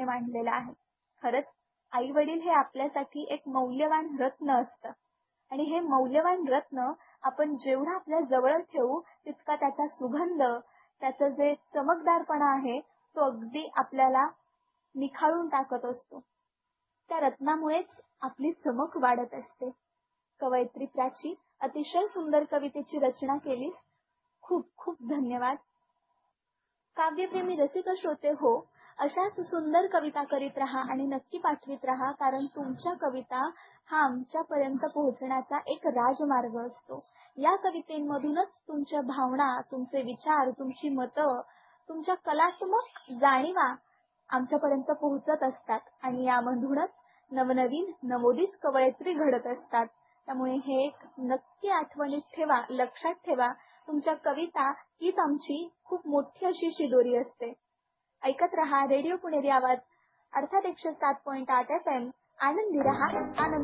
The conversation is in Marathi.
मांडलेला आहे. खरंच आई वडील हे आपल्यासाठी एक मौल्यवान रत्न असतं आणि हे मौल्यवान रत्न आपण जेवढा आपल्या जवळ ठेवू तितका त्याचा सुगंध, त्याचं जे चमकदारपणा आहे तो अगदी आपल्याला निखाळून टाकत असतो. त्या रत्नामुळेच आपली चमक वाढत असते. कवयित्री प्राची अतिशय सुंदर कवितेची रचना केलीस. खूप खूप धन्यवाद. काव्यप्रेमी रसिक श्रोते हो, अशाच सुंदर कविता करीत राहा आणि नक्की पाठवित राहा, कारण तुमच्या कविता हा आमच्यापर्यंत पोहोचण्याचा एक राजमार्ग असतो. या कवितेमधूनच तुमच्या भावना, तुमचे विचार, तुमची मतं, तुमच्या कलात्मक जाणीवा आमच्यापर्यंत पोहोचत असतात आणि यामधूनच नवनवीन नवोदित कवयित्री घडत असतात. त्यामुळे हे एक नक्की आठवणीत ठेवा, लक्षात ठेवा. तुमच्या कविता हीच आमची खूप मोठी अशी शिदोरी असते. ऐकत रहा रेडिओ पुणेरी आवाज, अर्थात 107.8 FM. आनंदी रहा, आनंद